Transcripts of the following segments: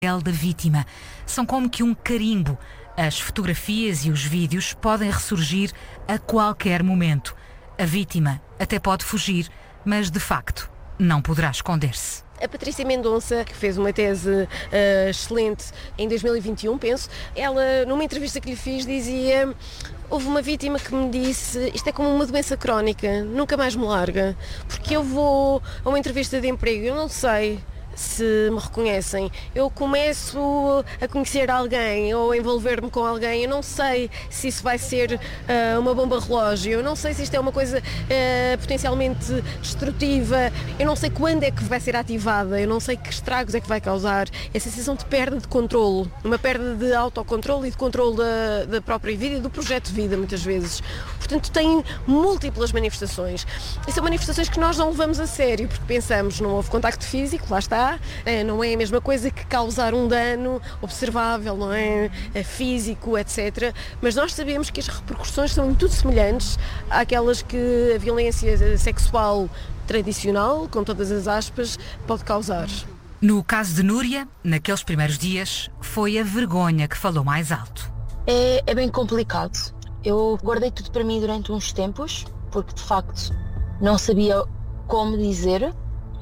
da vítima. São como que um carimbo. As fotografias e os vídeos podem ressurgir a qualquer momento. A vítima até pode fugir, mas de facto não poderá esconder-se. A Patrícia Mendonça, que fez uma tese excelente em 2021, penso, ela, numa entrevista que lhe fiz, dizia: houve uma vítima que me disse, isto é como uma doença crónica, nunca mais me larga, porque eu vou a uma entrevista de emprego, eu não sei se me reconhecem, eu começo a conhecer alguém ou a envolver-me com alguém, eu não sei se isso vai ser uma bomba relógio, eu não sei se isto é uma coisa potencialmente destrutiva, eu não sei quando é que vai ser ativada, eu não sei que estragos é que vai causar. É a sensação de perda de controlo, uma perda de autocontrole e de controle da própria vida e do projeto de vida, muitas vezes. Portanto, tem múltiplas manifestações. E são manifestações que nós não levamos a sério, porque pensamos, não houve contacto físico, lá está, não é a mesma coisa que causar um dano observável, não é? Físico, etc. Mas nós sabemos que as repercussões são em tudo semelhantes àquelas que a violência sexual tradicional, com todas as aspas, pode causar. No caso de Núria, naqueles primeiros dias, foi a vergonha que falou mais alto. É bem complicado. Eu guardei tudo para mim durante uns tempos, porque de facto não sabia como dizer.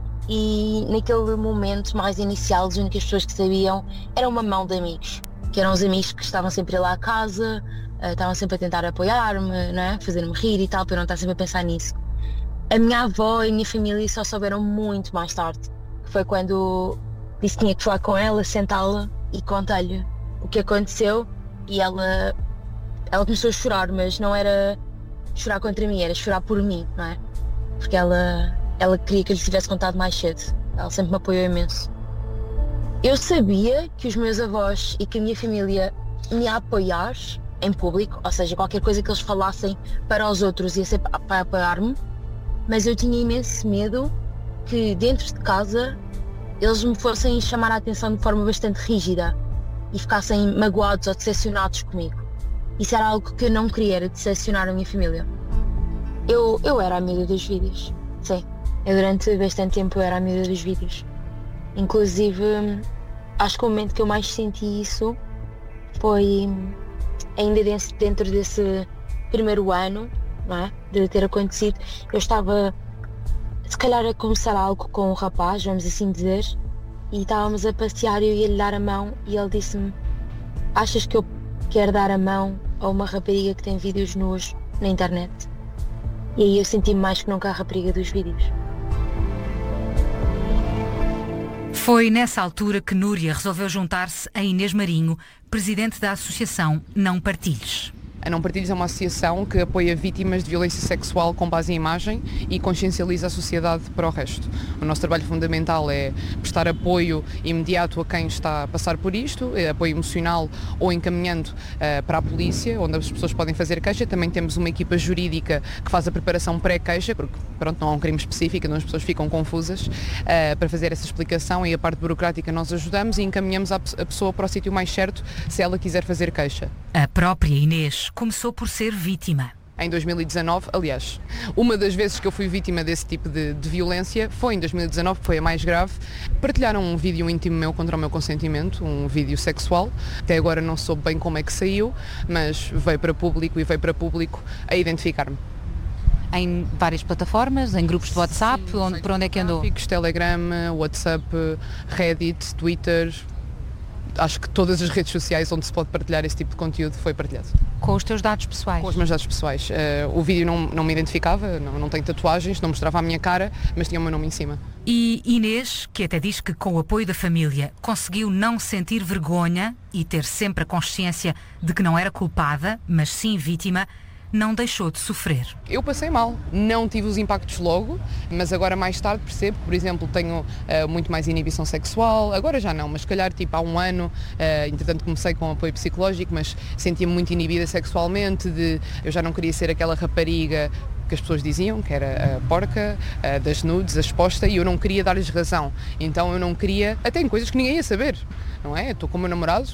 E naquele momento mais inicial, as únicas pessoas que sabiam era uma mão de amigos, que eram os amigos que estavam sempre lá à casa, estavam sempre a tentar apoiar-me, não é? Fazer-me rir e tal, para eu não estar sempre a pensar nisso. A minha avó e a minha família só souberam muito mais tarde, que foi quando disse que tinha que falar com ela, sentá-la e contei-lhe o que aconteceu, e ela começou a chorar, mas não era chorar contra mim, era chorar por mim, não é? Porque ela queria que eu lhe tivesse contado mais cedo. Ela sempre me apoiou imenso. Eu sabia que os meus avós e que a minha família me iam apoiar em público, ou seja, qualquer coisa que eles falassem para os outros ia ser para apoiar-me, mas eu tinha imenso medo que dentro de casa eles me fossem chamar a atenção de forma bastante rígida e ficassem magoados ou decepcionados comigo. Isso era algo que eu não queria, era decepcionar a minha família. Eu era a miúda dos vídeos, sim. Eu durante bastante tempo era a miúda dos vídeos. Inclusive, acho que o momento que eu mais senti isso foi ainda dentro desse primeiro ano, não é? De ter acontecido. Eu estava, se calhar, a começar algo com um rapaz, vamos assim dizer, e estávamos a passear e eu ia-lhe dar a mão e ele disse-me: achas que eu quero dar a mão a uma rapariga que tem vídeos nus na internet? E aí eu senti-me mais que nunca a rapariga dos vídeos. Foi nessa altura que Núria resolveu juntar-se a Inês Marinho, presidente da associação Não Partilhes. A Não Partilhes é uma associação que apoia vítimas de violência sexual com base em imagem e consciencializa a sociedade para o resto. O nosso trabalho fundamental é prestar apoio imediato a quem está a passar por isto, apoio emocional ou encaminhando para a polícia, onde as pessoas podem fazer queixa. Também temos uma equipa jurídica que faz a preparação pré-queixa, porque pronto, não há um crime específico, então as pessoas ficam confusas, para fazer essa explicação, e a parte burocrática nós ajudamos e encaminhamos a pessoa para o sítio mais certo se ela quiser fazer queixa. A própria Inês começou por ser vítima. Em 2019, aliás, uma das vezes que eu fui vítima desse tipo de violência foi em 2019, que foi a mais grave. Partilharam um vídeo íntimo meu contra o meu consentimento, um vídeo sexual. Até agora não soube bem como é que saiu, mas veio para público a identificar-me. Em várias plataformas, em grupos de WhatsApp, Sim, por onde é que andou? Telegram, WhatsApp, Reddit, Twitter. Acho que todas as redes sociais onde se pode partilhar esse tipo de conteúdo foi partilhado. Com os teus dados pessoais? Com os meus dados pessoais. O vídeo não me identificava, não tenho tatuagens, não mostrava a minha cara, mas tinha o meu nome em cima. E Inês, que até diz que com o apoio da família conseguiu não sentir vergonha e ter sempre a consciência de que não era culpada, mas sim vítima, não deixou de sofrer. Eu passei mal, não tive os impactos logo, mas agora mais tarde percebo que, por exemplo, tenho muito mais inibição sexual, agora já não, mas se calhar tipo há um ano, entretanto comecei com apoio psicológico, mas sentia-me muito inibida sexualmente, eu já não queria ser aquela rapariga que as pessoas diziam, que era a porca, das nudes, a exposta, e eu não queria dar-lhes razão. Então eu não queria, até em coisas que ninguém ia saber, não é? Estou com o meu namorado,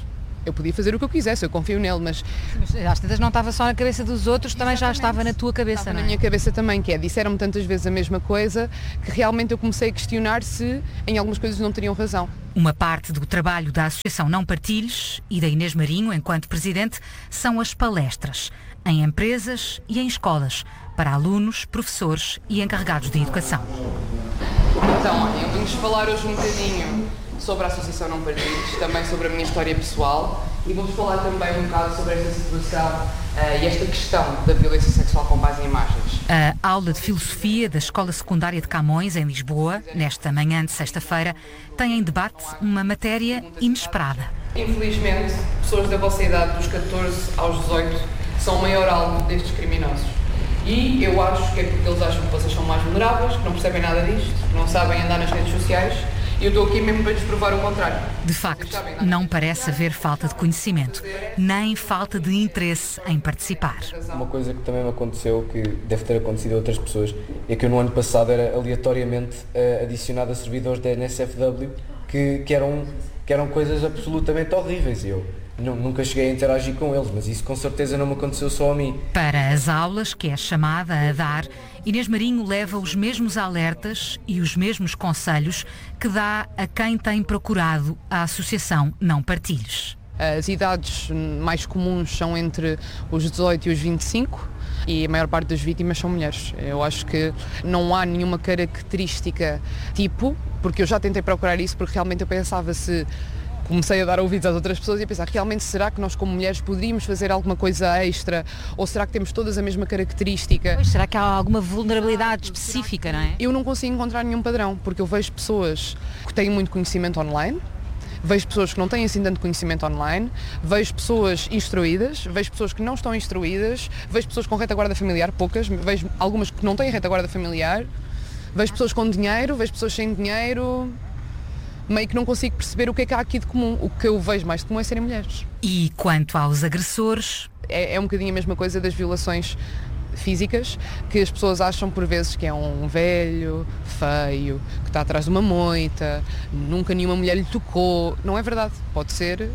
Eu podia fazer o que eu quisesse, eu confio nele, mas às tantas não estava só na cabeça dos outros, também já estava na tua cabeça, estava não é? na minha cabeça também, que é, disseram-me tantas vezes a mesma coisa, que realmente eu comecei a questionar se em algumas coisas não teriam razão. Uma parte do trabalho da Associação Não Partilhes e da Inês Marinho, enquanto presidente, são as palestras, em empresas e em escolas, para alunos, professores e encarregados de educação. Então, olha, eu vim-vos falar hoje um bocadinho sobre a Associação Não Partilhes, também sobre a minha história pessoal e vou-vos falar também um bocado sobre esta situação e esta questão da violência sexual com base em imagens. A aula de Filosofia da Escola Secundária de Camões, em Lisboa, nesta manhã de sexta-feira, tem em debate uma matéria inesperada. Infelizmente, pessoas da vossa idade, dos 14 aos 18, são o maior alvo destes criminosos. E eu acho que é porque eles acham que vocês são mais vulneráveis, que não percebem nada disto, que não sabem andar nas redes sociais. E eu estou aqui mesmo para lhes provar o contrário. De facto, não parece haver falta de conhecimento, nem falta de interesse em participar. Uma coisa que também me aconteceu, que deve ter acontecido a outras pessoas, é que eu no ano passado era aleatoriamente adicionado a servidores da NSFW que eram coisas absolutamente horríveis. E eu nunca cheguei a interagir com eles, mas isso com certeza não me aconteceu só a mim. Para as aulas que é chamada a dar, Inês Marinho leva os mesmos alertas e os mesmos conselhos que dá a quem tem procurado a Associação Não Partilhes. As idades mais comuns são entre os 18 e os 25 e a maior parte das vítimas são mulheres. Eu acho que não há nenhuma característica tipo, porque eu já tentei procurar isso, porque realmente eu pensava se... Comecei a dar ouvidos às outras pessoas e a pensar, realmente será que nós como mulheres poderíamos fazer alguma coisa extra? Ou será que temos todas a mesma característica? Pois, será que há alguma vulnerabilidade específica, não é? Eu não consigo encontrar nenhum padrão, porque eu vejo pessoas que têm muito conhecimento online, vejo pessoas que não têm assim tanto conhecimento online, vejo pessoas instruídas, vejo pessoas que não estão instruídas, vejo pessoas com retaguarda familiar, poucas, vejo algumas que não têm retaguarda familiar, vejo pessoas com dinheiro, vejo pessoas sem dinheiro... meio que não consigo perceber o que é que há aqui de comum. O que eu vejo mais de comum é serem mulheres. E quanto aos agressores? É um bocadinho a mesma coisa das violações físicas, que as pessoas acham por vezes que é um velho, feio, que está atrás de uma moita, nunca nenhuma mulher lhe tocou. Não é verdade. Pode ser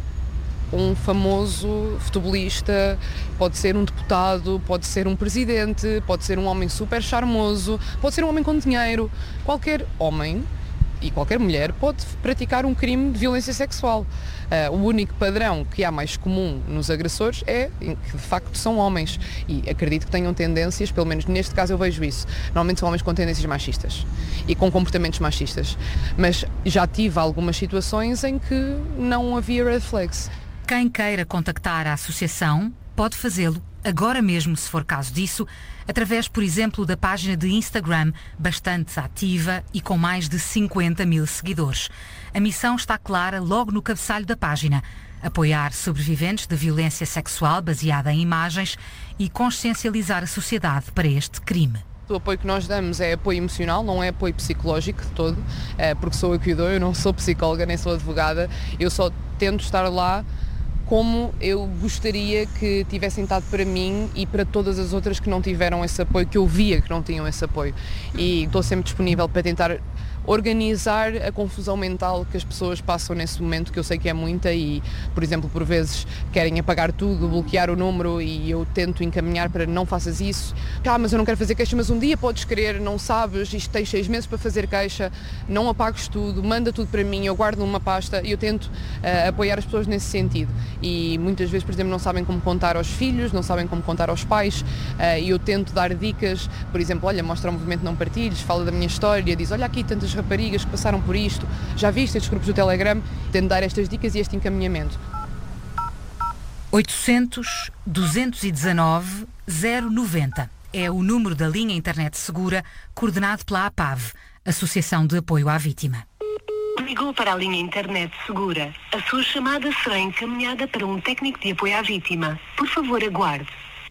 um famoso futebolista, pode ser um deputado, pode ser um presidente, pode ser um homem super charmoso, pode ser um homem com dinheiro. Qualquer homem e qualquer mulher pode praticar um crime de violência sexual. O único padrão que há mais comum nos agressores é que de facto são homens e acredito que tenham tendências, pelo menos neste caso eu vejo isso, normalmente são homens com tendências machistas e com comportamentos machistas, mas já tive algumas situações em que não havia red flags. Quem queira contactar a associação pode fazê-lo agora mesmo, se for caso disso, através, por exemplo, da página de Instagram, bastante ativa e com mais de 50 mil seguidores. A missão está clara logo no cabeçalho da página: apoiar sobreviventes de violência sexual baseada em imagens e consciencializar a sociedade para este crime. O apoio que nós damos é apoio emocional, não é apoio psicológico de todo, porque sou eu que o dou, eu não sou psicóloga nem sou advogada, eu só tento estar lá como eu gostaria que tivessem estado para mim e para todas as outras que não tiveram esse apoio, que eu via que não tinham esse apoio. E estou sempre disponível para tentar organizar a confusão mental que as pessoas passam nesse momento, que eu sei que é muita e, por exemplo, por vezes querem apagar tudo, bloquear o número e eu tento encaminhar para não faças isso. Mas eu não quero fazer queixa, mas um dia podes querer, não sabes, isto tens 6 meses para fazer queixa, não apagues tudo, manda tudo para mim, eu guardo numa pasta e eu tento apoiar as pessoas nesse sentido. E muitas vezes, por exemplo, não sabem como contar aos filhos, não sabem como contar aos pais e eu tento dar dicas, por exemplo, olha, mostra o movimento Não Partilhes, fala da minha história, diz, olha aqui tantas raparigas que passaram por isto, já viste estes grupos do Telegram, tento dar estas dicas e este encaminhamento. 800 219 090 é o número da linha internet segura coordenado pela APAV, Associação de Apoio à Vítima. Ligou para a linha internet segura. A sua chamada será encaminhada para um técnico de apoio à vítima. Por favor, aguarde.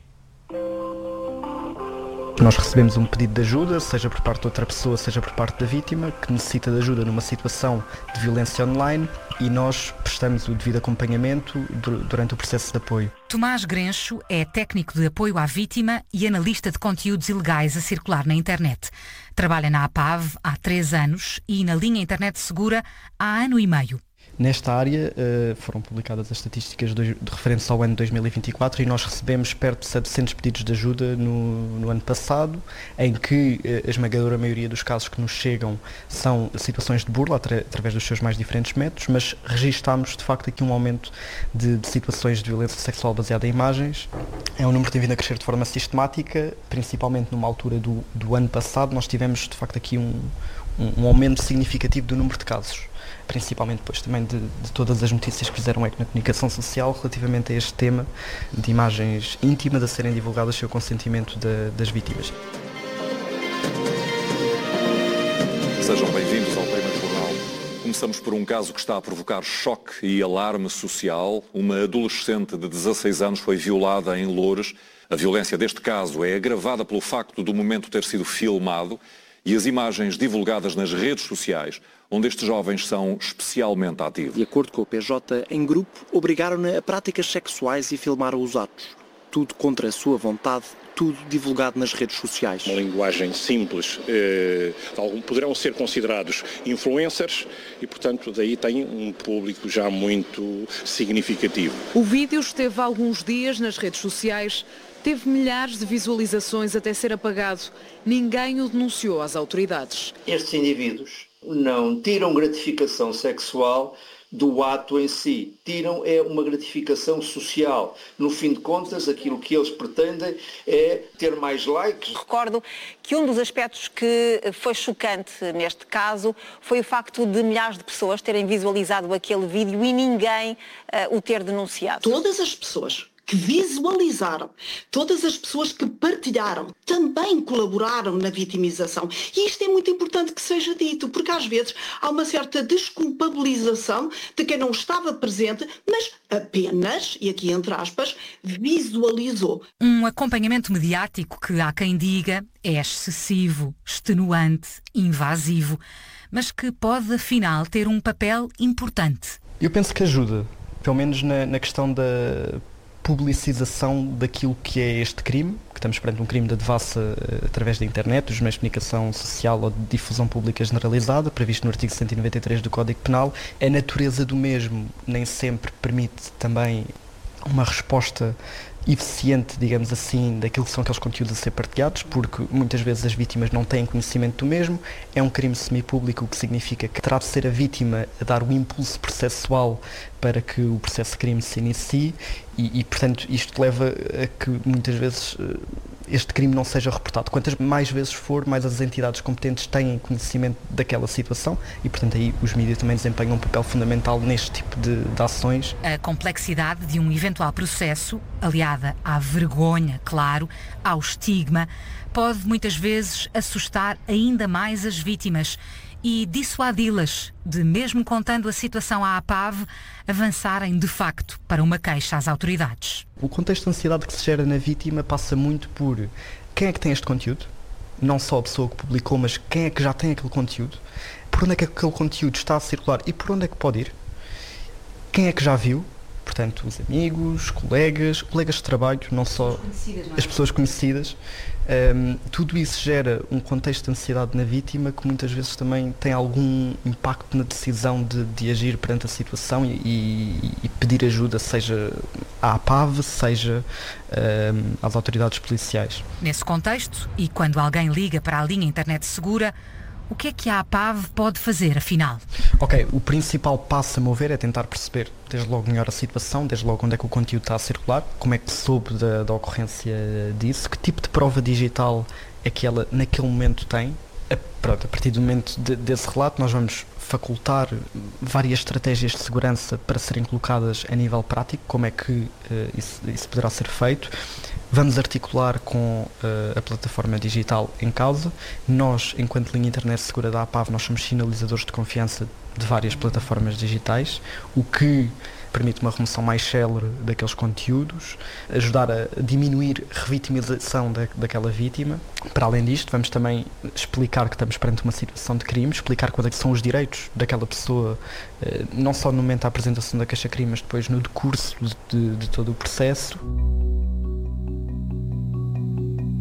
Nós recebemos um pedido de ajuda, seja por parte de outra pessoa, seja por parte da vítima, que necessita de ajuda numa situação de violência online e nós prestamos o devido acompanhamento durante o processo de apoio. Tomás Grencho é técnico de apoio à vítima e analista de conteúdos ilegais a circular na internet. Trabalha na APAV há 3 anos e na linha internet segura há 1 ano e meio. Nesta área foram publicadas as estatísticas referentes ao ano 2024 e nós recebemos perto de 700 pedidos de ajuda no ano passado, em que a esmagadora maioria dos casos que nos chegam são situações de burla através dos seus mais diferentes métodos, mas registámos de facto aqui um aumento de situações de violência sexual baseada em imagens. É um número que tem vindo a crescer de forma sistemática, principalmente numa altura do ano passado. Nós tivemos de facto aqui um aumento significativo do número de casos, principalmente depois também de todas as notícias que fizeram eco na comunicação social relativamente a este tema de imagens íntimas a serem divulgadas sem o consentimento das vítimas. Sejam bem-vindos ao Primeiro Jornal. Começamos por um caso que está a provocar choque e alarme social. Uma adolescente de 16 anos foi violada em Loures. A violência deste caso é agravada pelo facto do momento ter sido filmado e as imagens divulgadas nas redes sociais, onde estes jovens são especialmente ativos. De acordo com o PJ, em grupo, obrigaram-na a práticas sexuais e filmaram os atos. Tudo contra a sua vontade, tudo divulgado nas redes sociais. Uma linguagem simples, poderão ser considerados influencers e, portanto, daí tem um público já muito significativo. O vídeo esteve há alguns dias nas redes sociais. Teve milhares de visualizações até ser apagado. Ninguém o denunciou às autoridades. Estes indivíduos não tiram gratificação sexual do ato em si. Tiram uma gratificação social. No fim de contas, aquilo que eles pretendem é ter mais likes. Recordo que um dos aspectos que foi chocante neste caso foi o facto de milhares de pessoas terem visualizado aquele vídeo e ninguém o ter denunciado. Todas as pessoas que visualizaram, todas as pessoas que partilharam, também colaboraram na vitimização. E isto é muito importante que seja dito, porque às vezes há uma certa desculpabilização de quem não estava presente, mas apenas, e aqui entre aspas, visualizou. Um acompanhamento mediático que há quem diga é excessivo, extenuante, invasivo, mas que pode afinal ter um papel importante. Eu penso que ajuda, pelo menos na questão da publicização daquilo que é este crime, que estamos perante um crime de devassa através da internet, dos meios de comunicação social ou de difusão pública generalizada, previsto no artigo 193 do Código Penal. A natureza do mesmo nem sempre permite também uma resposta eficiente, digamos assim, daquilo que são aqueles conteúdos a ser partilhados, porque muitas vezes as vítimas não têm conhecimento do mesmo. É um crime semipúblico, o que significa que terá de ser a vítima a dar o impulso processual para que o processo de crime se inicie e, portanto, isto leva a que muitas vezes este crime não seja reportado. Quantas mais vezes for, mais as entidades competentes têm conhecimento daquela situação e, portanto, aí os mídias também desempenham um papel fundamental neste tipo de ações. A complexidade de um eventual processo, aliada à vergonha, claro, ao estigma, pode muitas vezes assustar ainda mais as vítimas e dissuadi-las de, mesmo contando a situação à APAV, avançarem de facto para uma queixa às autoridades. O contexto de ansiedade que se gera na vítima passa muito por quem é que tem este conteúdo, não só a pessoa que publicou, mas quem é que já tem aquele conteúdo, por onde é que aquele conteúdo está a circular e por onde é que pode ir, quem é que já viu, portanto os amigos, colegas de trabalho, não só as pessoas conhecidas. Tudo isso gera um contexto de ansiedade na vítima que muitas vezes também tem algum impacto na decisão de agir perante a situação e pedir ajuda, seja à APAV, seja às autoridades policiais. Nesse contexto, e quando alguém liga para a linha Internet Segura, o que é que a APAV pode fazer, afinal? Ok, o principal passo a mover é tentar perceber desde logo melhor a situação, desde logo onde é que o conteúdo está a circular, como é que soube da ocorrência disso, que tipo de prova digital é que ela naquele momento tem. Pronto, a partir do momento desse relato nós vamos facultar várias estratégias de segurança para serem colocadas a nível prático, como é que isso poderá ser feito. Vamos articular com a plataforma digital em causa. Nós, enquanto linha Internet Segura da APAV, nós somos sinalizadores de confiança de várias plataformas digitais, o que permite uma remoção mais célere daqueles conteúdos, ajudar a diminuir a revitimização daquela vítima. Para além disto, vamos também explicar que estamos perante uma situação de crime, explicar quais é que são os direitos daquela pessoa, não só no momento da apresentação da queixa-crime, mas depois no decurso de todo o processo.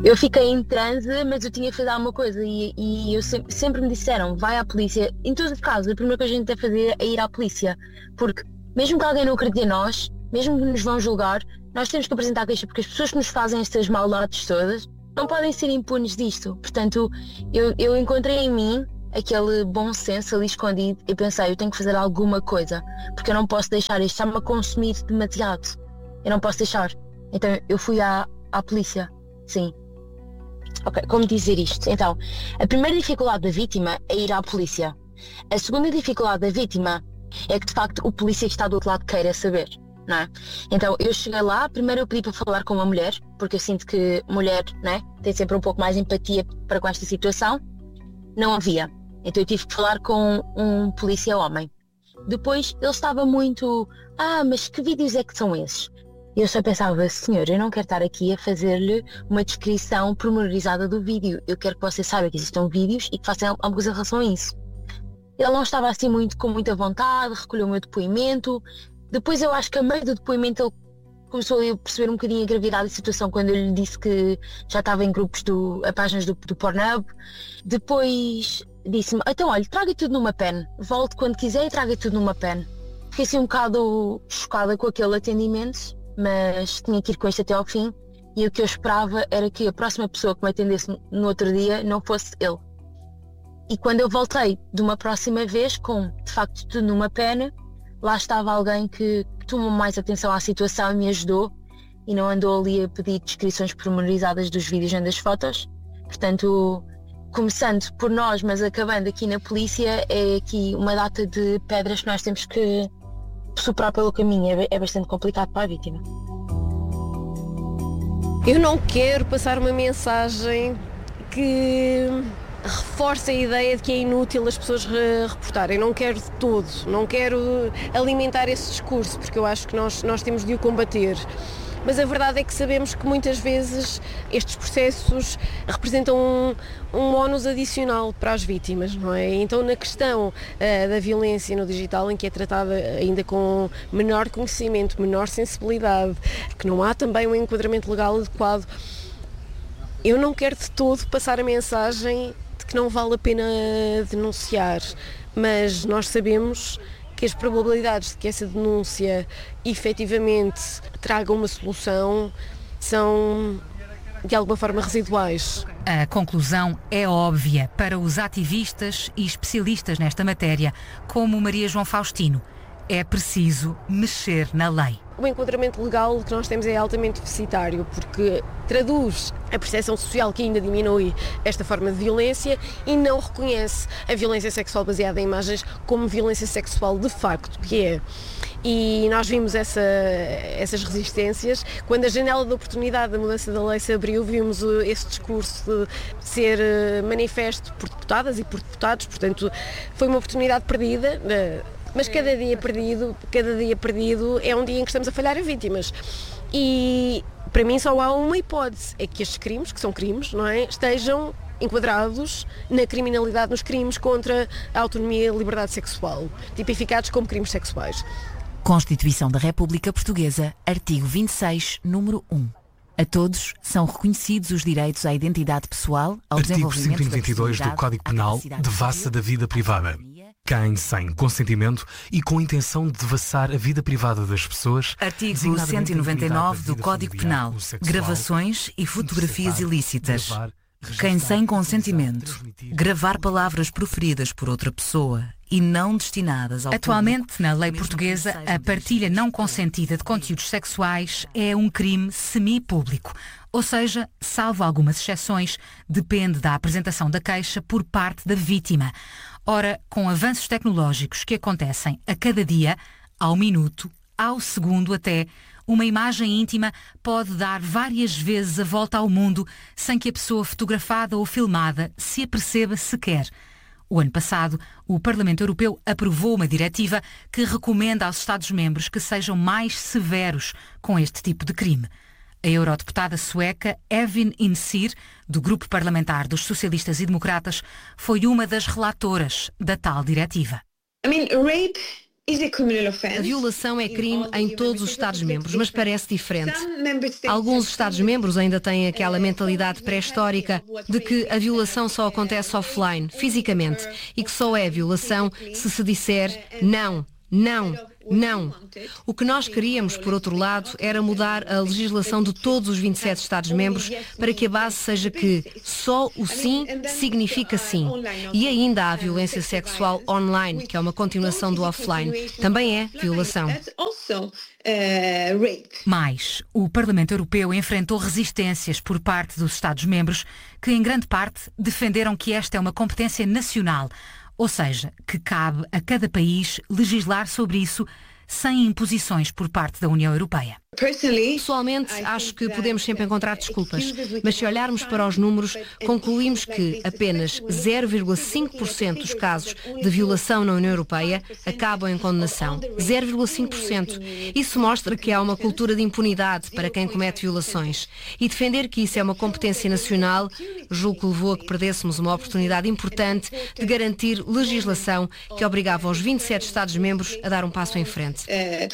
Eu fiquei em transe, mas eu tinha que fazer alguma coisa e eu sempre me disseram, vai à polícia. Em todos os casos, a primeira coisa que a gente deve fazer é ir à polícia, porque mesmo que alguém não acredite em nós, mesmo que nos vão julgar, nós temos que apresentar queixa, porque as pessoas que nos fazem estas maldades todas não podem ser impunes disto. Portanto, eu encontrei em mim aquele bom senso ali escondido e pensei, eu tenho que fazer alguma coisa, porque eu não posso deixar isto, está-me a consumir demasiado. Eu não posso deixar. Então eu fui à polícia, sim. Ok, como dizer isto? Então, a primeira dificuldade da vítima é ir à polícia. A segunda dificuldade da vítima é que de facto o polícia que está do outro lado queira saber, não é? Então eu cheguei lá, primeiro eu pedi para falar com uma mulher, porque eu sinto que mulher, não é, tem sempre um pouco mais empatia para com esta situação. Não havia. Então eu tive que falar com um polícia homem. Depois ele estava muito, mas que vídeos é que são esses? E eu só pensava, senhor, eu não quero estar aqui a fazer-lhe uma descrição pormenorizada do vídeo. Eu quero que você saiba que existam vídeos e que façam alguma coisa em relação a isso. Ele não estava assim com muita vontade, recolheu o meu depoimento. Depois eu acho que a meio do depoimento ele começou a perceber um bocadinho a gravidade da situação quando eu lhe disse que já estava em grupos a páginas do Pornhub. Depois disse-me, então olha, traga tudo numa pen. Volte quando quiser e traga tudo numa pen. Fiquei assim um bocado chocada com aquele atendimento, mas tinha que ir com isto até ao fim e o que eu esperava era que a próxima pessoa que me atendesse no outro dia não fosse ele. E quando eu voltei de uma próxima vez com, de facto, tudo numa pena, lá estava alguém que tomou mais atenção à situação e me ajudou e não andou ali a pedir descrições pormenorizadas dos vídeos nem das fotos. Portanto, começando por nós, mas acabando aqui na polícia, é aqui uma data de pedras que nós temos que superar pelo caminho. É bastante complicado para a vítima. Eu não quero passar uma mensagem que reforce a ideia de que é inútil as pessoas reportarem. Não quero de todo, não quero alimentar esse discurso, porque eu acho que nós temos de o combater. Mas a verdade é que sabemos que muitas vezes estes processos representam um ónus adicional para as vítimas, não é? Então na questão da violência no digital, em que é tratada ainda com menor conhecimento, menor sensibilidade, que não há também um enquadramento legal adequado, eu não quero de todo passar a mensagem de que não vale a pena denunciar, mas nós sabemos que as probabilidades de que essa denúncia efetivamente traga uma solução são de alguma forma residuais. A conclusão é óbvia para os ativistas e especialistas nesta matéria, como Maria João Faustino. É preciso mexer na lei. O enquadramento legal que nós temos é altamente deficitário, porque traduz a percepção social que ainda diminui esta forma de violência e não reconhece a violência sexual baseada em imagens como violência sexual de facto, que é. E nós vimos essas resistências. Quando a janela de oportunidade da mudança da lei se abriu, vimos esse discurso de ser manifesto por deputadas e por deputados, portanto foi uma oportunidade perdida. Mas cada dia perdido é um dia em que estamos a falhar a vítimas. E para mim só há uma hipótese, é que estes crimes, que são crimes, não é, estejam enquadrados na criminalidade, nos crimes contra a autonomia e a liberdade sexual, tipificados como crimes sexuais. Constituição da República Portuguesa, artigo 26, número 1. A todos são reconhecidos os direitos à identidade pessoal, ao desenvolvimento da personalidade. Artigo 122 do Código Penal, devassa da vida privada. Quem, sem consentimento e com a intenção de devassar a vida privada das pessoas... Artigo 199 do Código Penal, gravações e fotografias ilícitas. Quem, sem consentimento, gravar palavras proferidas por outra pessoa e não destinadas ao Atualmente, na lei portuguesa, a partilha não consentida de conteúdos sexuais é um crime semipúblico. Ou seja, salvo algumas exceções, depende da apresentação da queixa por parte da vítima. Ora, com avanços tecnológicos que acontecem a cada dia, ao minuto, ao segundo até, uma imagem íntima pode dar várias vezes a volta ao mundo sem que a pessoa fotografada ou filmada se aperceba sequer. O ano passado, o Parlamento Europeu aprovou uma diretiva que recomenda aos Estados-membros que sejam mais severos com este tipo de crime. A eurodeputada sueca Evin Insir, do Grupo Parlamentar dos Socialistas e Democratas, foi uma das relatoras da tal diretiva. Rape A violação é crime em todos os Estados-membros, mas parece diferente. Alguns Estados-membros ainda têm aquela mentalidade pré-histórica de que a violação só acontece offline, fisicamente, e que só é violação se disser não, não, não. O que nós queríamos, por outro lado, era mudar a legislação de todos os 27 Estados-membros para que a base seja que só o sim significa sim. E ainda há a violência sexual online, que é uma continuação do offline. Também é violação. Mais, o Parlamento Europeu enfrentou resistências por parte dos Estados-membros que, em grande parte, defenderam que esta é uma competência nacional. Ou seja, que cabe a cada país legislar sobre isso sem imposições por parte da União Europeia. Pessoalmente, acho que podemos sempre encontrar desculpas, mas se olharmos para os números, concluímos que apenas 0,5% dos casos de violação na União Europeia acabam em condenação. 0,5%. Isso mostra que há uma cultura de impunidade para quem comete violações. E defender que isso é uma competência nacional, julgo que levou a que perdêssemos uma oportunidade importante de garantir legislação que obrigava os 27 Estados-membros a dar um passo em frente.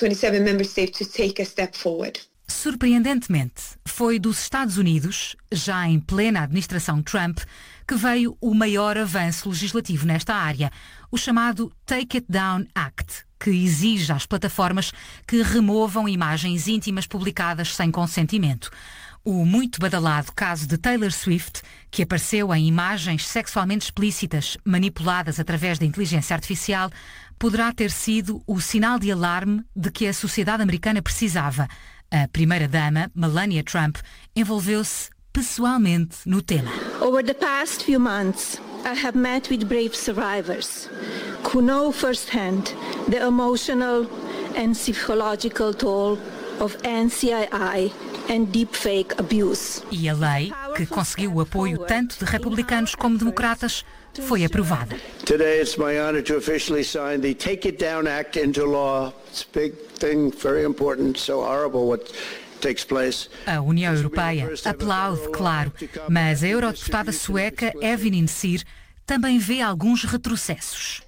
Surpreendentemente, foi dos Estados Unidos, já em plena administração Trump, que veio o maior avanço legislativo nesta área, o chamado Take It Down Act, que exige às plataformas que removam imagens íntimas publicadas sem consentimento. O muito badalado caso de Taylor Swift, que apareceu em imagens sexualmente explícitas manipuladas através da inteligência artificial, poderá ter sido o sinal de alarme de que a sociedade americana precisava. A primeira-dama, Melania Trump, envolveu-se pessoalmente no tema. Over the past few months, I have met with brave survivors who know firsthand the emotional and psychological toll of NCII and deepfake abuse. E a lei, que conseguiu o apoio tanto de republicanos como democratas, foi aprovada. Today it's my honor to officially sign the Take It Down Act into law. It's a big thing, very important, so horrible what takes place. A União Europeia aplaude, claro, mas a eurodeputada sueca Evin Insir também vê alguns retrocessos.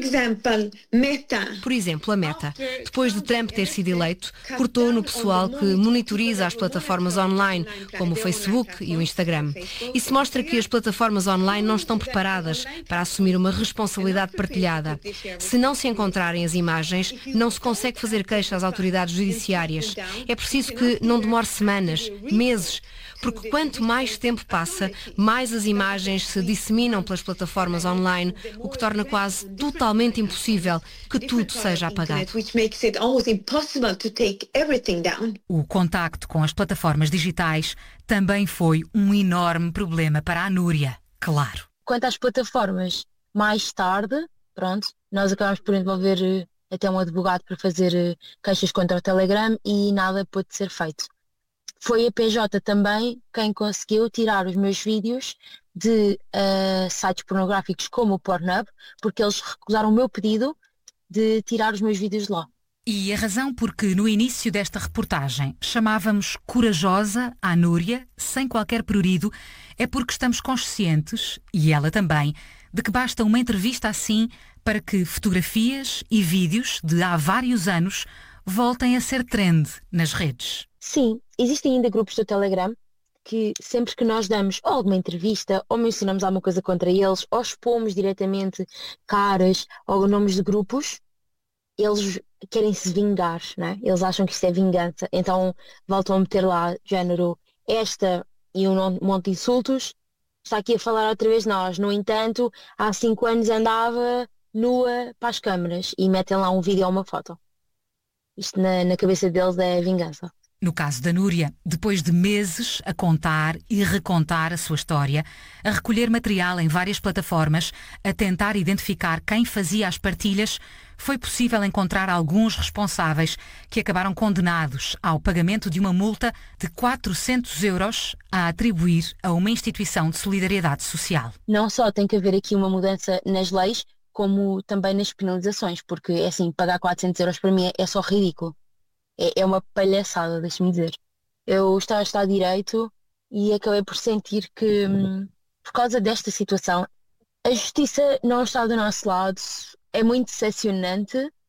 Por exemplo, a Meta, depois de Trump ter sido eleito, cortou no pessoal que monitoriza as plataformas online, como o Facebook e o Instagram. Isso mostra que as plataformas online não estão preparadas para assumir uma responsabilidade partilhada. Se não se encontrarem as imagens, não se consegue fazer queixa às autoridades judiciárias. É preciso que não demore semanas, meses, porque quanto mais tempo passa, mais as imagens se disseminam pelas plataformas online, o que torna quase totalmente impossível que tudo seja apagado. O contacto com as plataformas digitais também foi um enorme problema para a Núria, claro. Quanto às plataformas, mais tarde, nós acabamos por envolver até um advogado para fazer queixas contra o Telegram e nada pôde ser feito. Foi a PJ também quem conseguiu tirar os meus vídeos de sites pornográficos como o Pornhub, porque eles recusaram o meu pedido de tirar os meus vídeos de lá. E a razão por que no início desta reportagem chamávamos corajosa à Núria, sem qualquer prurido, é porque estamos conscientes, e ela também, de que basta uma entrevista assim para que fotografias e vídeos de há vários anos voltem a ser trend nas redes. Sim, existem ainda grupos do Telegram que sempre que nós damos alguma entrevista ou mencionamos alguma coisa contra eles ou expomos diretamente caras ou nomes de grupos, eles querem se vingar, né? Eles acham que isto é vingança, então voltam a meter lá género esta e um monte de insultos, está aqui a falar outra vez nós. No entanto, há 5 anos andava nua para as câmaras e metem lá um vídeo ou uma foto. Isto na cabeça deles é vingança. No caso da Núria, depois de meses a contar e recontar a sua história, a recolher material em várias plataformas, a tentar identificar quem fazia as partilhas, foi possível encontrar alguns responsáveis que acabaram condenados ao pagamento de uma multa de 400 euros a atribuir a uma instituição de solidariedade social. Não só tem que haver aqui uma mudança nas leis, como também nas penalizações, porque assim, pagar 400 euros para mim é só ridículo. É uma palhaçada, deixa-me dizer. Eu estava a estudar Direito e acabei por sentir que, por causa desta situação, a justiça não está do nosso lado. É muito decepcionante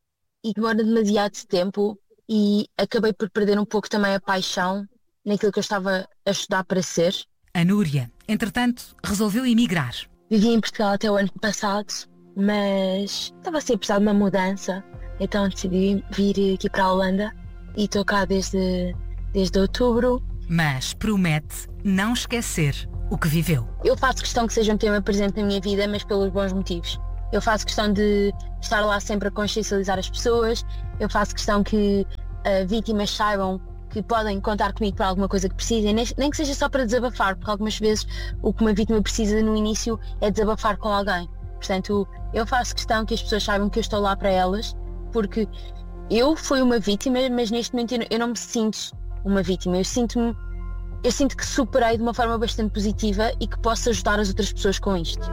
e demora demasiado tempo e acabei por perder um pouco também a paixão naquilo que eu estava a estudar para ser. A Núria, entretanto, resolveu emigrar. Vivi em Portugal até o ano passado, mas estava a precisar de uma mudança, então decidi vir aqui para a Holanda e estou cá desde outubro. Mas promete não esquecer o que viveu. Eu faço questão que seja um tema presente na minha vida, mas pelos bons motivos. Eu faço questão de estar lá sempre a consciencializar as pessoas, eu faço questão que vítimas saibam que podem contar comigo para alguma coisa que precisem, nem que seja só para desabafar, porque algumas vezes o que uma vítima precisa no início é desabafar com alguém. Portanto, eu faço questão que as pessoas saibam que eu estou lá para elas, porque eu fui uma vítima, mas neste momento eu não me sinto uma vítima. Eu sinto que superei de uma forma bastante positiva e que posso ajudar as outras pessoas com isto.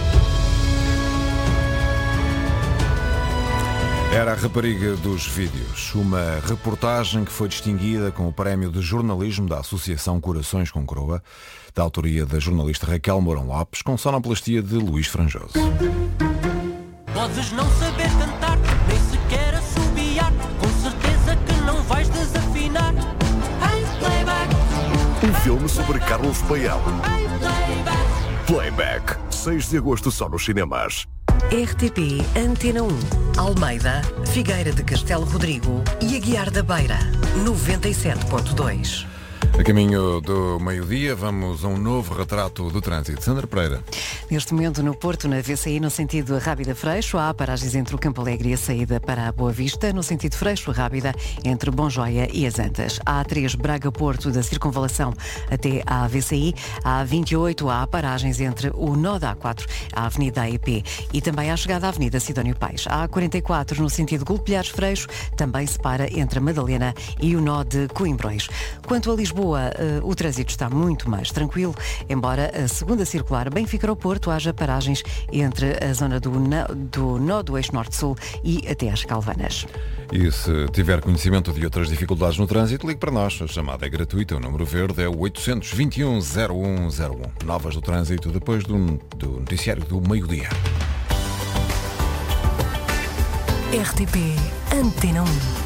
Era a rapariga dos vídeos, uma reportagem que foi distinguida com o Prémio de Jornalismo da Associação Corações com Coroa, da autoria da jornalista Raquel Mourão Lopes, com sonoplastia de Luís Franjoso. Podes não saber cantar, nem sequer assobiar, com certeza que não vais desafinar. Hey, playback. Um filme sobre Carlos Paião. Hey, playback. 6 de agosto só nos cinemas. RTP Antena 1, Almeida, Figueira de Castelo Rodrigo e Aguiar da Beira, 97.2. A caminho do meio-dia, vamos a um novo retrato do trânsito. Sandra Pereira. Neste momento, no Porto, na VCI, no sentido Rábida-Freixo, há paragens entre o Campo Alegre e a saída para a Boa Vista, no sentido Freixo-Rábida, entre Bonjoia e as Antas. A A3 Braga-Porto, da Circunvalação até à VCI. A A28 há paragens entre o nó da A4, a Avenida AEP e também à chegada à Avenida Sidónio Pais. A A44, no sentido Golpilhares-Freixo, também se para entre a Madalena e o nó de Coimbrões. Quanto a Lisboa, o trânsito está muito mais tranquilo, embora a segunda circular Benfica ao Porto haja paragens entre a zona do nó do eixo norte-sul e até às Calvanas. E se tiver conhecimento de outras dificuldades no trânsito, ligue para nós. A chamada é gratuita, o número verde é o 821-0101. Novas do trânsito depois do noticiário do meio-dia. RTP Antena 1.